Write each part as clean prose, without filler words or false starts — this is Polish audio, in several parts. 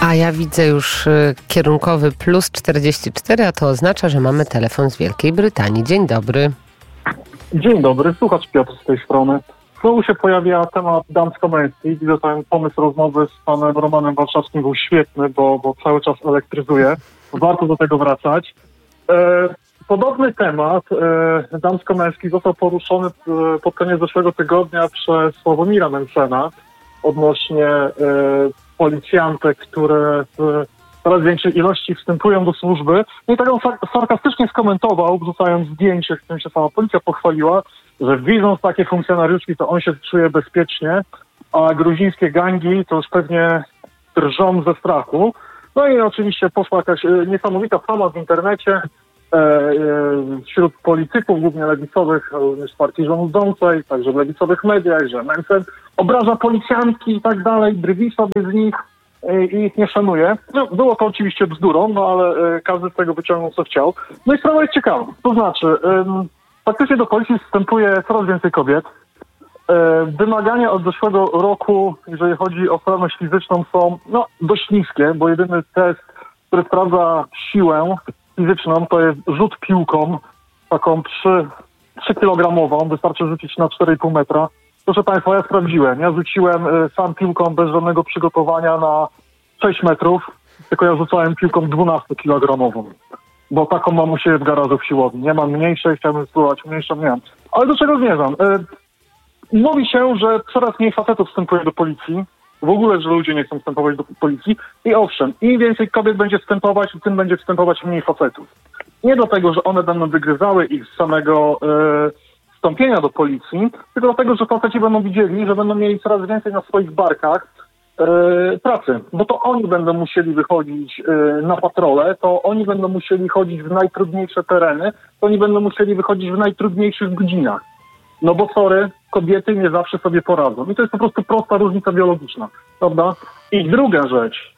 A ja widzę już kierunkowy +44, a to oznacza, że mamy telefon z Wielkiej Brytanii. Dzień dobry. Dzień dobry, słuchacz Piotr z tej strony. Znowu się pojawia temat damsko-męski. Widzę, że ten pomysł rozmowy z panem Romanem Warszawskim był świetny, bo cały czas elektryzuje. Warto do tego wracać. Podobny temat damsko-męski został poruszony pod koniec zeszłego tygodnia przez Sławomira Mencena odnośnie policjantek, które w coraz większej ilości wstępują do służby. No i tak on sarkastycznie skomentował, wrzucając zdjęcie, w którym się sama policja pochwaliła, że widząc takie funkcjonariuszki, to on się czuje bezpiecznie, a gruzińskie gangi to już pewnie drżą ze strachu. No i oczywiście poszła jakaś niesamowita fama w internecie wśród polityków, głównie lewicowych, również z partii rządzącej, także w lewicowych mediach, że Mencen obraża policjantki i tak dalej, drwi sobie z nich i ich nie szanuje. No, było to oczywiście bzdurą, no ale każdy z tego wyciągnął co chciał. No i sprawa jest ciekawa. To znaczy, faktycznie do policji wstępuje coraz więcej kobiet. Wymagania od zeszłego roku, jeżeli chodzi o sprawność fizyczną, są dość niskie, bo jedyny test, który sprawdza siłę fizyczną, to jest rzut piłką, taką 3 kilogramową, wystarczy rzucić na 4,5 metra. Proszę Państwa, ja sprawdziłem. Ja rzuciłem sam piłką bez żadnego przygotowania na 6 metrów, tylko ja rzucałem piłką 12-kilogramową, bo taką mam u siebie w garażu w siłowni. Nie mam mniejszej, chciałbym spróbować mniejszą, nie mam. Ale do czego zmierzam? Mówi się, że coraz mniej facetów wstępuje do policji, w ogóle, że ludzie nie chcą wstępować do policji i owszem, im więcej kobiet będzie wstępować, tym będzie wstępować mniej facetów. Nie dlatego, że one będą wygryzały ich z samego wstąpienia do policji, tylko dlatego, że faceci będą widzieli, że będą mieli coraz więcej na swoich barkach pracy, bo to oni będą musieli wychodzić na patrole, to oni będą musieli chodzić w najtrudniejsze tereny, to oni będą musieli wychodzić w najtrudniejszych godzinach. No bo sorry, kobiety nie zawsze sobie poradzą. I to jest po prostu prosta różnica biologiczna, prawda? I druga rzecz.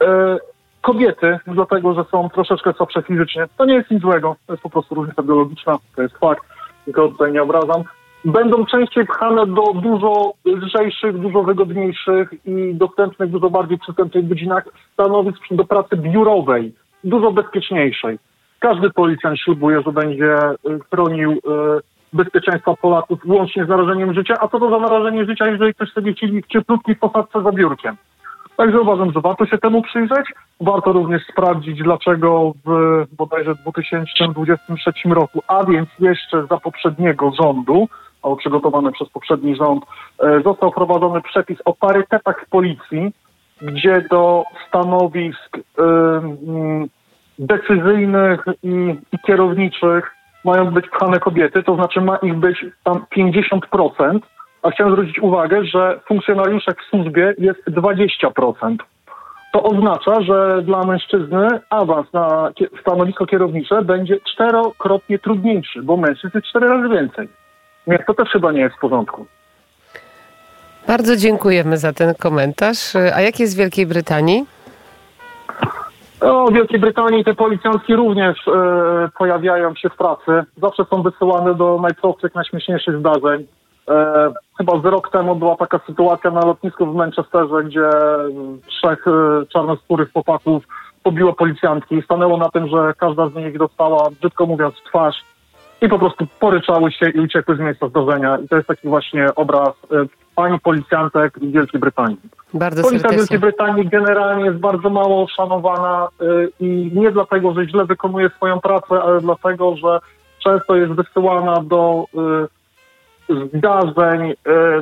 Kobiety, dlatego że są troszeczkę słabsze fizycznie, to nie jest nic złego, to jest po prostu różnica biologiczna, to jest fakt, nikogo tutaj nie obrażam, będą częściej pchane do dużo lżejszych, dużo wygodniejszych i dostępnych, dużo bardziej przystępnych godzinach stanowisk do pracy biurowej, dużo bezpieczniejszej. Każdy policjant ślubuje, że będzie chronił bezpieczeństwa Polaków łącznie z narażeniem życia, a co to za narażenie życia, jeżeli ktoś sobie siedzi w cieplutkiej posadce za biurkiem. Także uważam, że warto się temu przyjrzeć. Warto również sprawdzić, dlaczego w bodajże 2023 roku, a więc jeszcze za poprzedniego rządu, albo przygotowany przez poprzedni rząd, został wprowadzony przepis o parytetach w policji, gdzie do stanowisk decyzyjnych i kierowniczych mają być pchane kobiety, to znaczy ma ich być tam 50%, a chciałem zwrócić uwagę, że funkcjonariuszek w służbie jest 20%. To oznacza, że dla mężczyzny awans na stanowisko kierownicze będzie 4-krotnie trudniejszy, bo mężczyzn jest 4 razy więcej. Więc to też chyba nie jest w porządku. Bardzo dziękujemy za ten komentarz. A jak jest w Wielkiej Brytanii? W Wielkiej Brytanii te policjantki również pojawiają się w pracy. Zawsze są wysyłane do najprostszych, najśmieszniejszych zdarzeń. Chyba z rok temu była taka sytuacja na lotnisku w Manchesterze, gdzie 3 czarnoskórych chłopaków pobiło policjantki. Stanęło na tym, że każda z nich dostała, brzydko mówiąc, w twarz i po prostu poryczały się i uciekły z miejsca zdarzenia. I to jest taki właśnie obraz pani policjantek w Wielkiej Brytanii. Bardzo Policja serdecznie. w Wielkiej Brytanii generalnie jest bardzo mało szanowana i nie dlatego, że źle wykonuje swoją pracę, ale dlatego, że często jest wysyłana do zdarzeń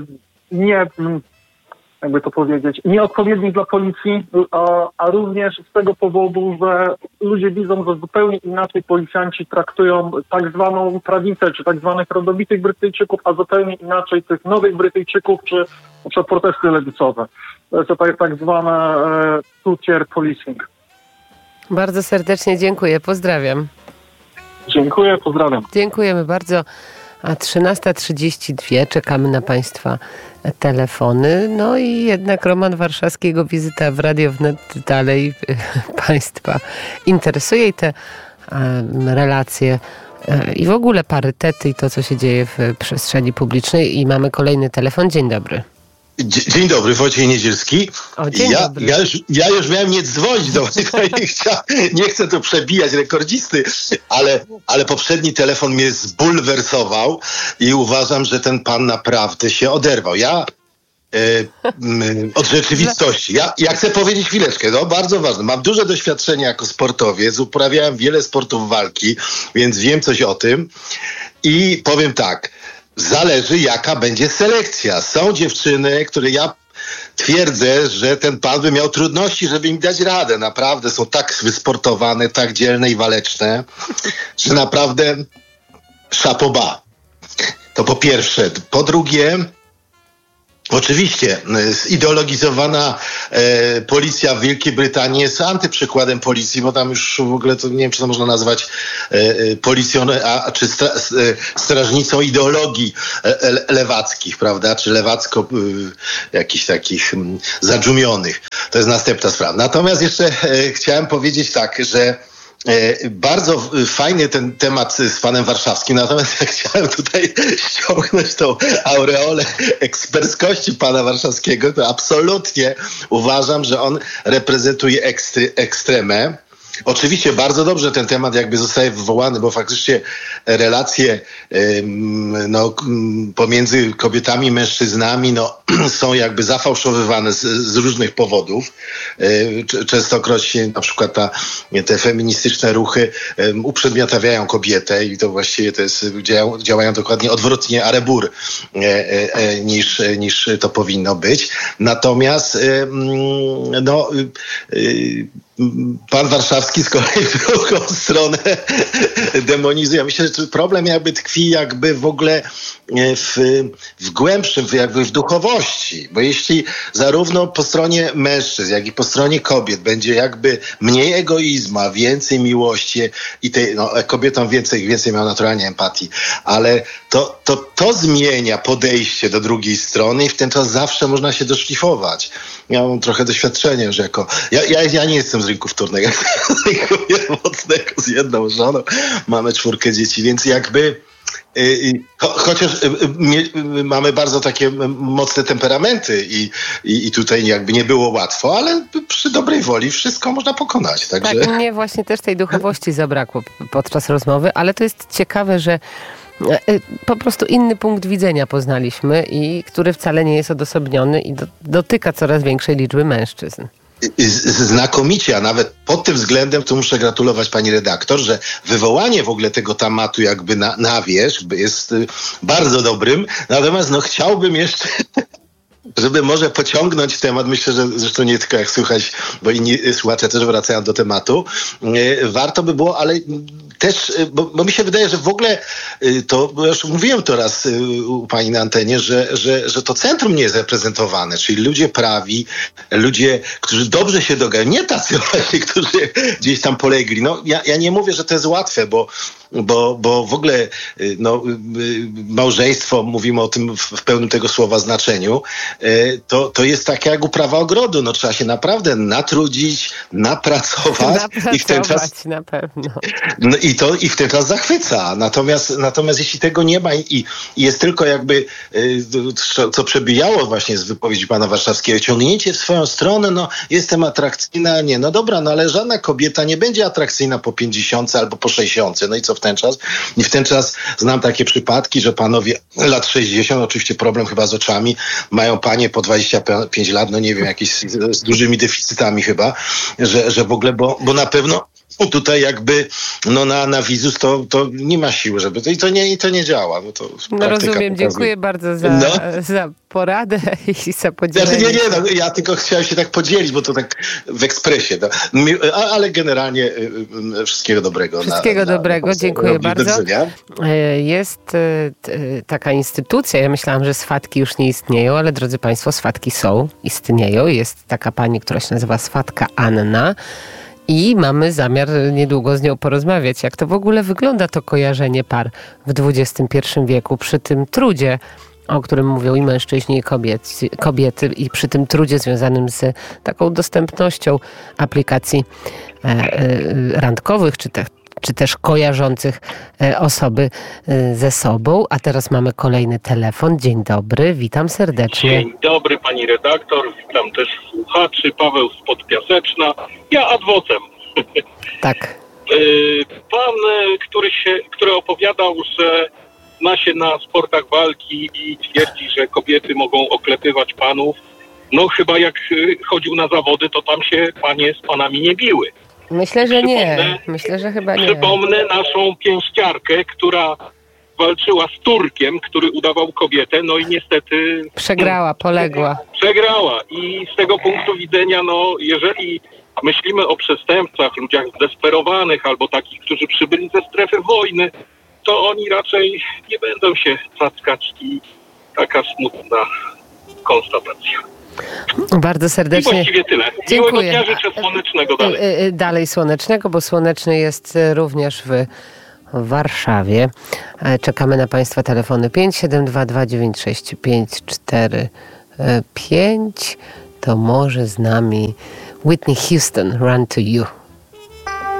nieodpowiednich dla policji, a również z tego powodu, że ludzie widzą, że zupełnie inaczej policjanci traktują tak zwaną prawicę, czy tak zwanych rodowitych Brytyjczyków, a zupełnie inaczej tych nowych Brytyjczyków, czy na przykład protesty lewicowe. To jest tak zwane two-tier policing. Bardzo serdecznie dziękuję. Pozdrawiam. Dziękuję, pozdrawiam. Dziękujemy bardzo. A 13:32 czekamy na Państwa telefony. No i jednak Roman Warszawski, jego wizyta w Radio Wnet dalej Państwa interesuje i te relacje i w ogóle parytety i to, co się dzieje w przestrzeni publicznej. I mamy kolejny telefon. Dzień dobry. Dzień dobry, Wojciech Niedzielski. Dzień dobry. Ja już miałem nie dzwonić do nie chcę tu przebijać rekordzisty, ale poprzedni telefon mnie zbulwersował i uważam, że ten pan naprawdę się oderwał. Od rzeczywistości. Ja chcę powiedzieć chwileczkę, no bardzo ważne. Mam duże doświadczenie jako sportowiec, uprawiałem wiele sportów walki, więc wiem coś o tym i powiem tak, zależy jaka będzie selekcja. Są dziewczyny, które ja twierdzę, że ten pan by miał trudności, żeby im dać radę. Naprawdę są tak wysportowane, tak dzielne i waleczne, że naprawdę chapeau bas. To po pierwsze. Po drugie, oczywiście zideologizowana policja w Wielkiej Brytanii jest antyprzykładem policji, bo tam już w ogóle to nie wiem, czy to można nazwać policją, czy strażnicą ideologii lewackich, prawda, czy lewacko jakichś takich zadżumionych. To jest następna sprawa. Natomiast jeszcze chciałem powiedzieć tak, że bardzo fajny ten temat z panem Warszawskim, natomiast ja chciałem tutaj ściągnąć tą aureolę eksperckości pana Warszawskiego, to absolutnie uważam, że on reprezentuje ekstremę. Oczywiście bardzo dobrze ten temat jakby zostaje wywołany, bo faktycznie relacje pomiędzy kobietami i mężczyznami są jakby zafałszowywane z różnych powodów. Częstokroć na przykład te feministyczne ruchy uprzedmiotawiają kobietę i to właściwie działają dokładnie odwrotnie a rebours niż to powinno być. Natomiast pan Warszawski z kolei w drugą stronę demonizuje. Myślę, że problem jakby tkwi jakby w ogóle w głębszym, jakby w duchowości. Bo jeśli zarówno po stronie mężczyzn, jak i po stronie kobiet będzie jakby mniej egoizmu, więcej miłości i kobietom więcej miał naturalnie empatii, ale to zmienia podejście do drugiej strony i w ten czas zawsze można się doszlifować. Ja mam trochę doświadczenia, że ja nie jestem z rynku wtórnego, mocnego z jedną żoną, mamy 4 dzieci, więc jakby chociaż mamy bardzo takie mocne temperamenty i tutaj jakby nie było łatwo, ale przy dobrej woli wszystko można pokonać. Także... Tak, mnie właśnie też tej duchowości zabrakło podczas rozmowy, ale to jest ciekawe, że po prostu inny punkt widzenia poznaliśmy i który wcale nie jest odosobniony i dotyka coraz większej liczby mężczyzn. Znakomicie, a nawet pod tym względem to muszę gratulować pani redaktor, że wywołanie w ogóle tego tematu jakby na wierzch jest bardzo dobrym, natomiast chciałbym jeszcze żeby może pociągnąć temat, myślę, że zresztą nie tylko jak słychać, bo inni słuchacze też wracają do tematu, warto by było, ale też, bo mi się wydaje, że w ogóle to, bo już mówiłem to raz u pani na antenie, że to centrum nie jest reprezentowane, czyli ludzie prawi, ludzie, którzy dobrze się dogają, nie tacy właśnie, którzy gdzieś tam polegli. Ja nie mówię, że to jest łatwe, bo w ogóle małżeństwo, mówimy o tym w pełnym tego słowa znaczeniu, to jest takie jak uprawa ogrodu. Trzeba się naprawdę natrudzić, napracować i w ten czas na pewno. I w ten czas zachwyca. Natomiast jeśli tego nie ma i jest tylko jakby co przebijało właśnie z wypowiedzi pana Warszawskiego, ciągnięcie w swoją stronę, jestem atrakcyjna, nie, dobra, ale żadna kobieta nie będzie atrakcyjna po 50 albo po 60. I co w ten czas? I w ten czas znam takie przypadki, że panowie lat 60, oczywiście problem chyba z oczami, mają panie po 25 lat, nie wiem, jakieś z dużymi deficytami chyba, że w ogóle, bo na pewno tutaj jakby na wizus to nie ma siły, żeby i to nie działa. Bo to rozumiem, dziękuję bardzo za poradę i za podzielenie. Ja tylko chciałem się tak podzielić, bo to tak w ekspresie. Ale generalnie wszystkiego dobrego. Wszystkiego dobrego, dziękuję bardzo. Jest taka instytucja, ja myślałam, że swatki już nie istnieją, ale drodzy państwo, swatki istnieją. Jest taka pani, która się nazywa swatka Anna. I mamy zamiar niedługo z nią porozmawiać, jak to w ogóle wygląda to kojarzenie par w XXI wieku przy tym trudzie, o którym mówią i mężczyźni, i kobiety i przy tym trudzie związanym z taką dostępnością aplikacji randkowych, czy czy też kojarzących osoby ze sobą. A teraz mamy kolejny telefon. Dzień dobry, witam serdecznie. Dzień dobry pani redaktor, witam też słuchaczy. Paweł z Podpiaseczna. Ja adwocem. Tak. Pan, który opowiadał, że zna się na sportach walki i twierdzi, że kobiety mogą oklepywać panów. No chyba jak chodził na zawody, to tam się panie z panami nie biły. Myślę, że nie. Myślę, że chyba nie. Przypomnę naszą pięściarkę, która walczyła z Turkiem, który udawał kobietę, no i niestety... Przegrała, poległa. Przegrała i z tego punktu widzenia, no jeżeli myślimy o przestępcach, ludziach zdesperowanych albo takich, którzy przybyli ze strefy wojny, to oni raczej nie będą się cackać i taka smutna konstatacja. Bardzo serdecznie. I właściwie tyle. Dziękuję. Miłego dnia, życzę słonecznego dalej. Dalej słonecznego, bo słoneczny jest również w Warszawie. Czekamy na Państwa telefony 572 965 45. To może z nami Whitney Houston, Run to You.